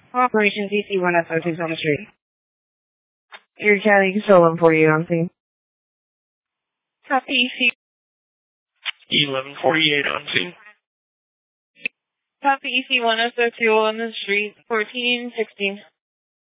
Operation CC-1SO2 on the street. Your county stolen for you, on scene. Copy EC. 1148 on scene. Copy EC-1SO2 on the street, 1416.